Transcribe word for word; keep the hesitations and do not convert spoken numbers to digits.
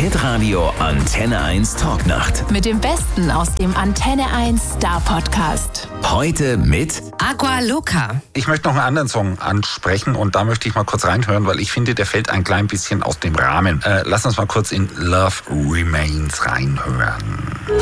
Hitradio Antenne eins Talknacht. Mit dem Besten aus dem Antenne eins Star Podcast. Heute mit Aqua Loca. Ich möchte noch einen anderen Song ansprechen und da möchte ich mal kurz reinhören, weil ich finde, der fällt ein klein bisschen aus dem Rahmen. Äh, lass uns mal kurz in Love Remains reinhören.